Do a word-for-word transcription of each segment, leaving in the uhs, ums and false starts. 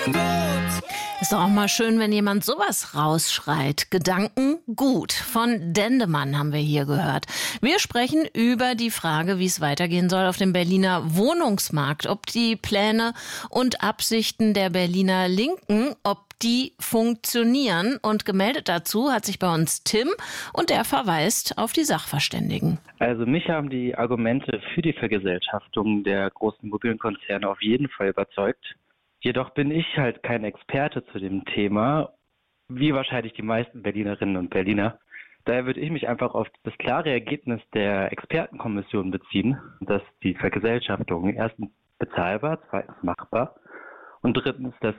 Ist doch auch mal schön, wenn jemand sowas rausschreit. Gedanken gut. Von Dendemann haben wir hier gehört. Wir sprechen über die Frage, wie es weitergehen soll auf dem Berliner Wohnungsmarkt. Ob die Pläne und Absichten der Berliner Linken, ob die funktionieren. Und gemeldet dazu hat sich bei uns Tim und der verweist auf die Sachverständigen. Also mich haben die Argumente für die Vergesellschaftung der großen Immobilienkonzerne auf jeden Fall überzeugt. Jedoch bin ich halt kein Experte zu dem Thema, wie wahrscheinlich die meisten Berlinerinnen und Berliner. Daher würde ich mich einfach auf das klare Ergebnis der Expertenkommission beziehen, dass die Vergesellschaftung erstens bezahlbar, zweitens machbar und drittens das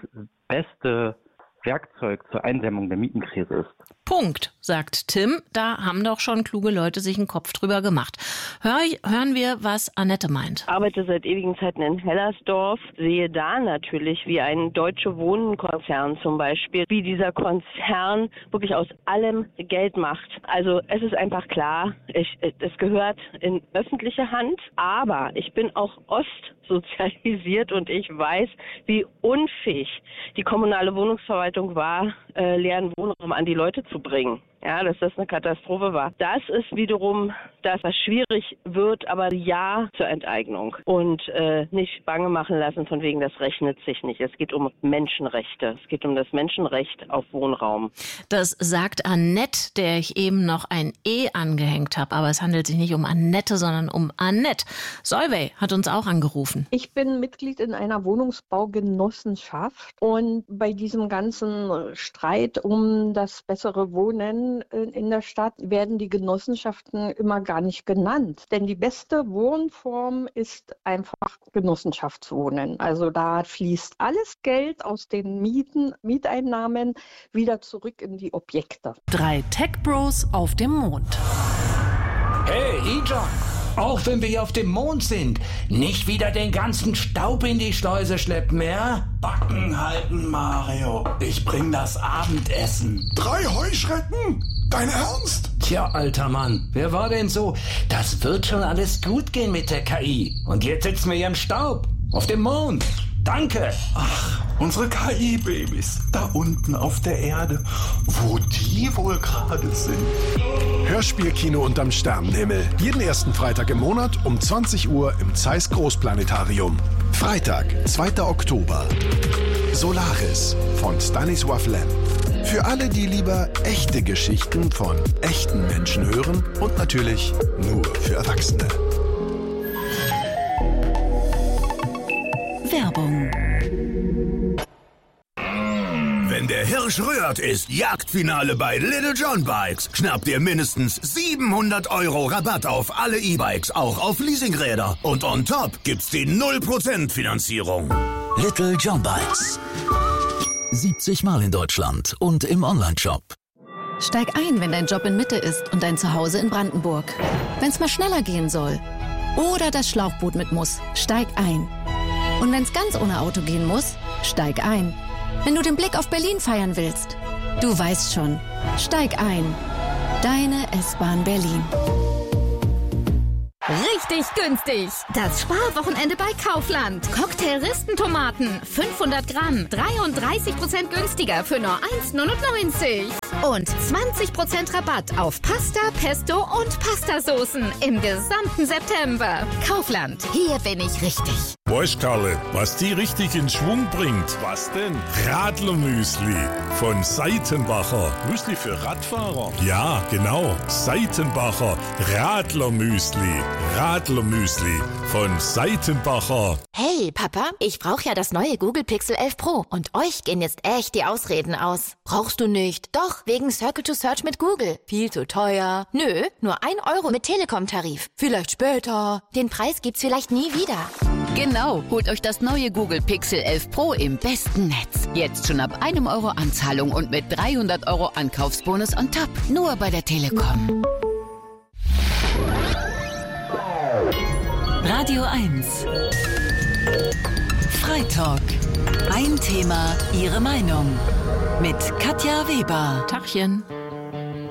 beste Werkzeug zur Eindämmung der Mietenkrise ist. Punkt, sagt Tim. Da haben doch schon kluge Leute sich einen Kopf drüber gemacht. Hör, hören wir, was Annette meint. Ich arbeite seit ewigen Zeiten in Hellersdorf, sehe da natürlich, wie ein Deutsche Wohnen-Konzern zum Beispiel, wie dieser Konzern wirklich aus allem Geld macht. Also es ist einfach klar, ich, es gehört in öffentliche Hand, aber ich bin auch ostsozialisiert und ich weiß, wie unfähig die kommunale Wohnungsverwaltung war, äh, leeren Wohnraum an die Leute zu bringen. Ja, dass das eine Katastrophe war. Das ist wiederum das, was schwierig wird, aber ja zur Enteignung. Und äh, nicht bange machen lassen von wegen, das rechnet sich nicht. Es geht um Menschenrechte. Es geht um das Menschenrecht auf Wohnraum. Das sagt Annette, der ich eben noch ein E angehängt habe. Aber es handelt sich nicht um Annette, sondern um Annette. Solveig hat uns auch angerufen. Ich bin Mitglied in einer Wohnungsbaugenossenschaft. Und bei diesem ganzen Streit um das bessere Wohnen in der Stadt werden die Genossenschaften immer gar nicht genannt. Denn die beste Wohnform ist einfach Genossenschaftswohnen. Also da fließt alles Geld aus den Mieten, Mieteinnahmen wieder zurück in die Objekte. Drei Tech-Bros auf dem Mond. Hey, E-John! Auch wenn wir hier auf dem Mond sind, nicht wieder den ganzen Staub in die Schleuse schleppen, ja? Backen halten, Mario. Ich bring das Abendessen. Drei Heuschrecken? Dein Ernst? Tja, alter Mann, wer war denn so? Das wird schon alles gut gehen mit der K I. Und jetzt sitzen wir hier im Staub. Auf dem Mond. Danke. Ach, unsere K I-Babys. Da unten auf der Erde. Wo die wohl gerade sind. Hörspielkino unterm Sternenhimmel. Jeden ersten Freitag im Monat um zwanzig Uhr im Zeiss Großplanetarium. Freitag, zweiter Oktober. Solaris von Stanisław Lem. Für alle, die lieber echte Geschichten von echten Menschen hören und natürlich nur für Erwachsene. Werbung. Wenn der Hirsch rührt, ist Jagdfinale bei Little John Bikes. Schnappt ihr mindestens siebenhundert Euro Rabatt auf alle E-Bikes, auch auf Leasingräder. Und on top gibt's die null Prozent Finanzierung. Little John Bikes. siebzig Mal in Deutschland und im Onlineshop. Steig ein, wenn dein Job in Mitte ist und dein Zuhause in Brandenburg. Wenn's mal schneller gehen soll oder das Schlauchboot mit muss, steig ein. Und wenn's ganz ohne Auto gehen muss, steig ein. Wenn du den Blick auf Berlin feiern willst, du weißt schon, steig ein. Deine S-Bahn Berlin. Richtig günstig. Das Sparwochenende bei Kaufland. Cocktail-Ristentomaten, fünfhundert Gramm, dreiunddreißig Prozent günstiger für nur eins neunundneunzig. Und zwanzig Prozent Rabatt auf Pasta, Pesto und Pastasoßen im gesamten September. Kaufland, hier bin ich richtig. Weißt Karle, was die richtig in Schwung bringt? Was denn? Radlermüsli von Seitenbacher. Müsli für Radfahrer? Ja, genau. Seitenbacher Radlermüsli. Radlermüsli von Seitenbacher. Hey Papa, ich brauche ja das neue Google Pixel elf Pro und euch gehen jetzt echt die Ausreden aus. Brauchst du nicht? Doch, wegen Circle to Search mit Google. Viel zu teuer. Nö, nur ein Euro mit Telekom-Tarif. Vielleicht später. Den Preis gibt's vielleicht nie wieder. Genau, holt euch das neue Google Pixel elf Pro im besten Netz. Jetzt schon ab einem Euro Anzahlung und mit dreihundert Euro Ankaufsbonus on top. Nur bei der Telekom. Radio eins. Freitalk. Ein Thema, Ihre Meinung. Mit Katja Weber. Tachchen.